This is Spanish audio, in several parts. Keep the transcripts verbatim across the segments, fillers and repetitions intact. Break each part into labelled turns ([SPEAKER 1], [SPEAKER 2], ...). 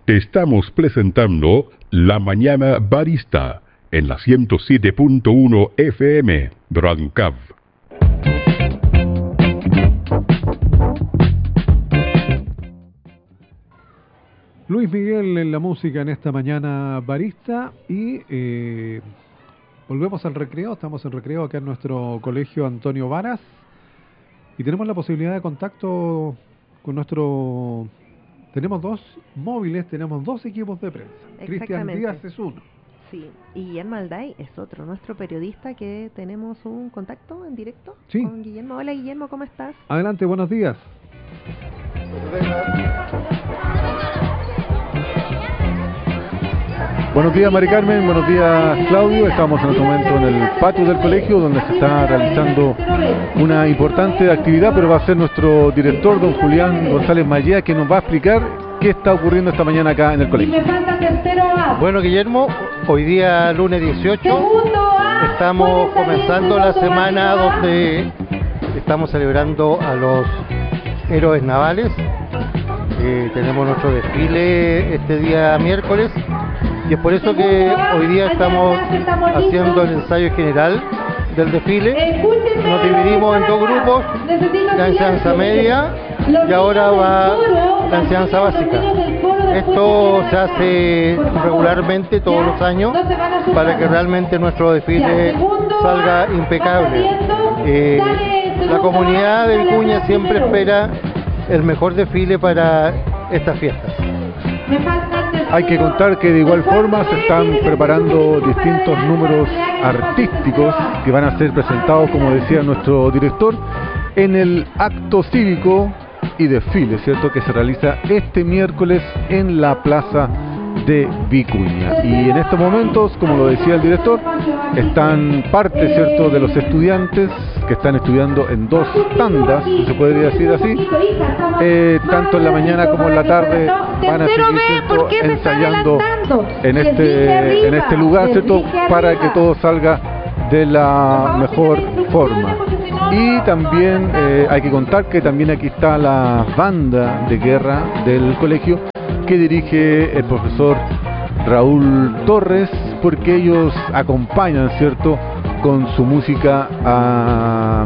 [SPEAKER 1] te estamos presentando La Mañana Barista en la ciento siete punto uno F M Brancab.
[SPEAKER 2] Luis Miguel en la música en esta mañana barista y eh, volvemos al recreo. Estamos en recreo acá en nuestro colegio Antonio Varas y tenemos la posibilidad de contacto con nuestro... Tenemos dos móviles, tenemos dos equipos de prensa. Cristian Díaz es uno.
[SPEAKER 3] Sí, y Guillermo Alday es otro, nuestro periodista que tenemos un contacto en directo
[SPEAKER 2] sí.
[SPEAKER 3] con Guillermo. Hola Guillermo, ¿cómo estás?
[SPEAKER 2] Adelante, buenos días. Buenos días, Mari Carmen, buenos días, Claudio. Estamos en este momento en el patio del colegio donde se está realizando una importante actividad, pero va a ser nuestro director, don Julián González Mallea, que nos va a explicar qué está ocurriendo esta mañana acá en el colegio.
[SPEAKER 4] Bueno, Guillermo, hoy día lunes dieciocho estamos comenzando la semana donde estamos celebrando a los héroes navales. Eh, tenemos nuestro desfile este día miércoles. Y es por eso que hoy día estamos haciendo el ensayo general del desfile. Nos dividimos en dos grupos, la enseñanza media y ahora va la enseñanza básica. Esto se hace regularmente todos los años para que realmente nuestro desfile salga impecable. Eh, la comunidad de Vicuña siempre espera el mejor desfile para estas fiestas.
[SPEAKER 2] Hay que contar que de igual forma se están preparando distintos números artísticos que van a ser presentados, como decía nuestro director, en el acto cívico y desfile, ¿cierto?, que se realiza este miércoles en la plaza de Vicuña. Y en estos momentos, como lo decía el director, están parte, ¿cierto?, de los estudiantes que están estudiando en dos tandas, se podría decir así, eh, tanto en la mañana como en la tarde van a seguir, ¿cierto?, ensayando en este, en este lugar, ¿cierto?, para que todo salga de la mejor forma. Y también eh, hay que contar que también aquí está la banda de guerra del colegio que dirige el profesor Raúl Torres, porque ellos acompañan, ¿cierto?, con su música a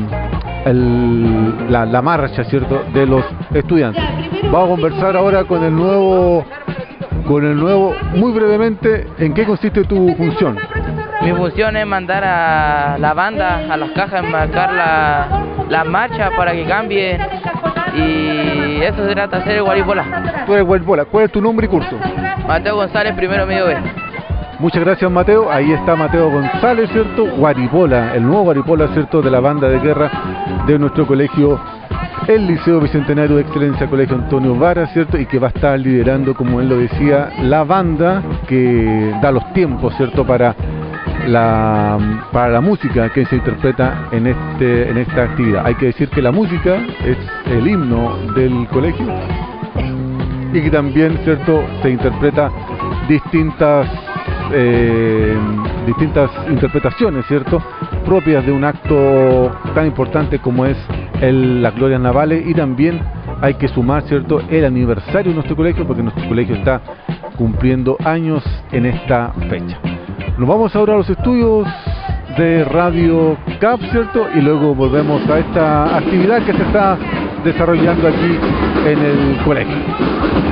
[SPEAKER 2] el, la, la marcha, ¿cierto?, de los estudiantes. Vamos a conversar ahora con el nuevo, con el nuevo, muy brevemente, ¿en qué consiste tu función?
[SPEAKER 5] Mi función es mandar a la banda, a las cajas, marcar la, la marcha para que cambien, y eso se trata de hacer el guaribola.
[SPEAKER 2] Tú eres guaribola. ¿Cuál es tu nombre y curso?
[SPEAKER 5] Mateo González, primero medio B.
[SPEAKER 2] Muchas gracias, Mateo. Ahí está Mateo González, ¿cierto? Guaribola, el nuevo guaribola, ¿cierto?, de la banda de guerra de nuestro colegio, el Liceo Bicentenario de Excelencia Colegio Antonio Varas, ¿cierto?, y que va a estar liderando, como él lo decía, la banda que da los tiempos, ¿cierto?, para la para la música que se interpreta en este en esta actividad. Hay que decir que la música es el himno del colegio y que también, ¿cierto?, se interpreta distintas eh, distintas interpretaciones, ¿cierto?, propias de un acto tan importante como es el, las glorias navales. Y también hay que sumar, ¿cierto?, el aniversario de nuestro colegio, porque nuestro colegio está cumpliendo años en esta fecha. Nos vamos ahora a los estudios de Radio C A P, ¿cierto?, y luego volvemos a esta actividad que se está desarrollando aquí en el colegio.